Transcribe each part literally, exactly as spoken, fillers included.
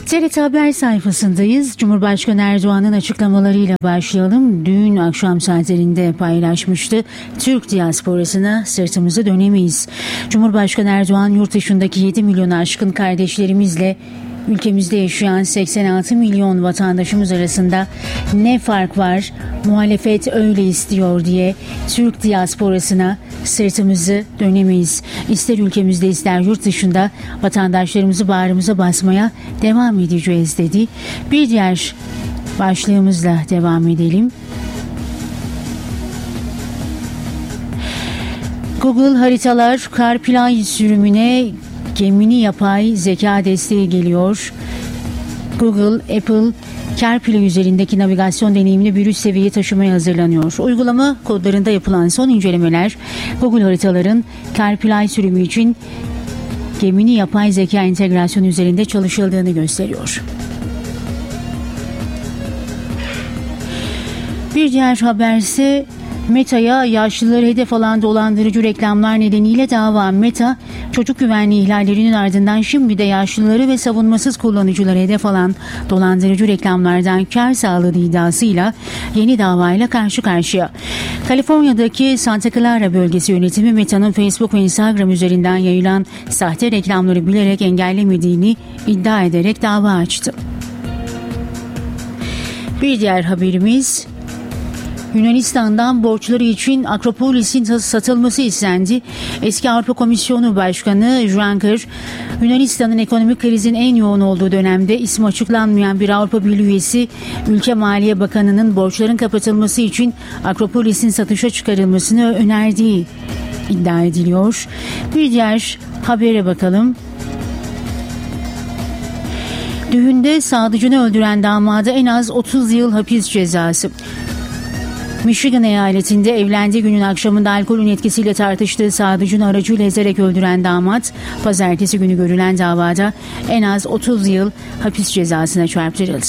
T R T Haber sayfasındayız. Cumhurbaşkanı Erdoğan'ın açıklamalarıyla başlayalım. Dün akşam saatlerinde paylaşmıştı. Türk diasporasına sırtımızı dönemeyiz. Cumhurbaşkanı Erdoğan yurt dışındaki yedi milyonu aşkın kardeşlerimizle ülkemizde yaşayan seksen altı milyon vatandaşımız arasında ne fark var, muhalefet öyle istiyor diye Türk diasporasına sırtımızı dönemeyiz. İster ülkemizde ister yurt dışında vatandaşlarımızı bağrımıza basmaya devam edeceğiz dedi. Bir diğer başlığımızla devam edelim. Google haritalar CarPlay sürümüne gemini yapay zeka desteği geliyor. Google, Apple, CarPlay üzerindeki navigasyon deneyimini bir üst seviyeye taşımaya hazırlanıyor. Uygulama kodlarında yapılan son incelemeler, Google haritaların CarPlay sürümü için gemini yapay zeka entegrasyonu üzerinde çalışıldığını gösteriyor. Bir diğer haberse Meta'ya yaşlıları hedef alan dolandırıcı reklamlar nedeniyle dava. Meta, çocuk güvenliği ihlallerinin ardından şimdi de yaşlıları ve savunmasız kullanıcıları hedef alan dolandırıcı reklamlardan kar sağladığı iddiasıyla yeni davayla karşı karşıya. Kaliforniya'daki Santa Clara bölgesi yönetimi Meta'nın Facebook ve Instagram üzerinden yayılan sahte reklamları bilerek engellemediğini iddia ederek dava açtı. Bir diğer haberimiz, Yunanistan'dan borçları için Akropolis'in satılması istendi. Eski Avrupa Komisyonu Başkanı Juncker, Yunanistan'ın ekonomik krizin en yoğun olduğu dönemde ismi açıklanmayan bir Avrupa Birliği üyesi Ülke Maliye Bakanı'nın borçların kapatılması için Akropolis'in satışa çıkarılmasını önerdiği iddia ediliyor. Bir diğer habere bakalım. Düğünde sadıcını öldüren damada en az otuz yıl hapis cezası. Michigan eyaletinde evlendiği günün akşamında alkolün etkisiyle tartıştığı sadıcını aracıyla ezerek öldüren damat, pazartesi günü görülen davada en az otuz yıl hapis cezasına çarptırıldı.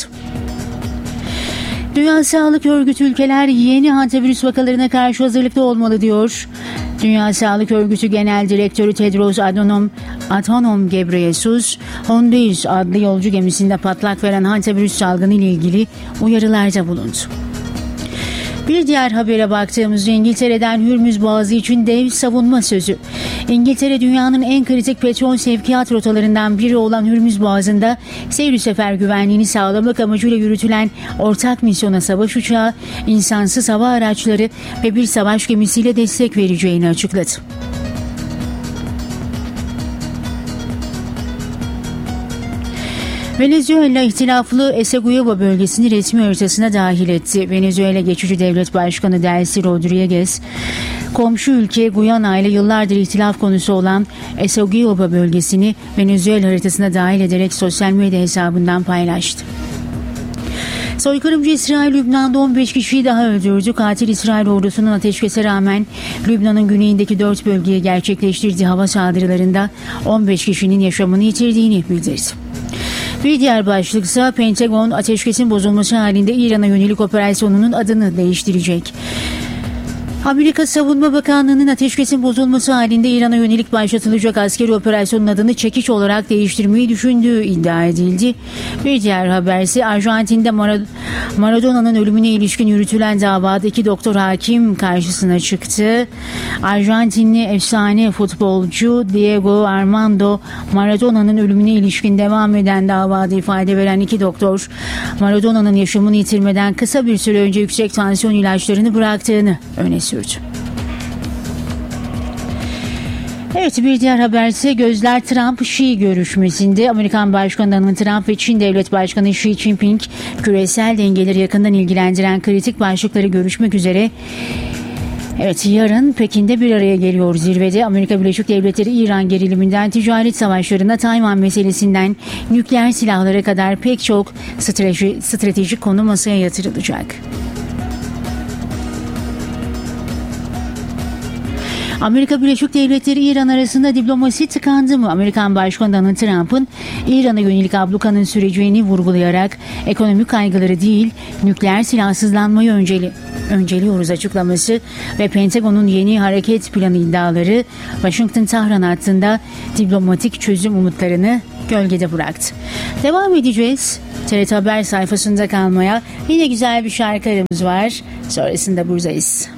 Dünya Sağlık Örgütü ülkeler yeni hantavirüs vakalarına karşı hazırlıklı olmalı diyor. Dünya Sağlık Örgütü Genel Direktörü Tedros Adhanom, Adhanom Ghebreyesus, Honduras adlı yolcu gemisinde patlak veren hantavirüs salgını ile ilgili uyarılarda bulundu. Bir diğer habere baktığımızda İngiltere'den Hürmüz Boğazı için dev savunma sözü. İngiltere dünyanın en kritik petrol sevkiyat rotalarından biri olan Hürmüz Boğazı'nda seyir sefer güvenliğini sağlamak amacıyla yürütülen ortak misyona savaş uçağı, insansız hava araçları ve bir savaş gemisiyle destek vereceğini açıkladı. Venezuela ihtilaflı Essequibo bölgesini resmi haritasına dahil etti. Venezuela Geçici Devlet Başkanı Delcy Rodriguez, komşu ülke Guyana ile yıllardır ihtilaf konusu olan Essequibo bölgesini Venezuela haritasına dahil ederek sosyal medya hesabından paylaştı. Soykırımcı İsrail Lübnan'da on beş kişiyi daha öldürdü. Katil İsrail ordusunun ateşkese rağmen Lübnan'ın güneyindeki dört bölgeye gerçekleştirdiği hava saldırılarında on beş kişinin yaşamını yitirdiğini bildirdi. Bir diğer başlıksa Pentagon ateşkesin bozulması halinde İran'a yönelik operasyonunun adını değiştirecek. Amerika Savunma Bakanlığı'nın ateşkesin bozulması halinde İran'a yönelik başlatılacak askeri operasyonun adını çekiç olarak değiştirmeyi düşündüğü iddia edildi. Bir diğer haberse Arjantin'de Mar- Maradona'nın ölümüne ilişkin yürütülen davada iki doktor hakim karşısına çıktı. Arjantinli efsane futbolcu Diego Armando Maradona'nın ölümüne ilişkin devam eden davada ifade veren iki doktor, Maradona'nın yaşamını yitirmeden kısa bir süre önce yüksek tansiyon ilaçlarını bıraktığını öne sürdü. Evet, bir diğer haberse gözler Trump-Xi görüşmesinde. Amerikan Başkanı Donald Trump ve Çin Devlet Başkanı Xi Jinping küresel dengeleri yakından ilgilendiren kritik başlıkları görüşmek üzere Evet, yarın Pekin'de bir araya geliyor zirvede. Amerika Birleşik Devletleri İran geriliminden ticaret savaşlarına, Tayvan meselesinden nükleer silahlara kadar pek çok strateji, stratejik konu masaya yatırılacak. Amerika Birleşik Devletleri İran arasında diplomasi tıkandı mı? Amerikan Başkanı Donald Trump'ın İran'a yönelik ablukanın süreceğini vurgulayarak ekonomik kaygıları değil, nükleer silahsızlanmayı önceli, önceliyoruz açıklaması ve Pentagon'un yeni hareket planı iddiaları Washington-Tahran hattında diplomatik çözüm umutlarını gölgede bıraktı. Devam edeceğiz. T R T Haber sayfasında kalmaya. Yine güzel bir şarkı aramız var. Sonrasında buradayız.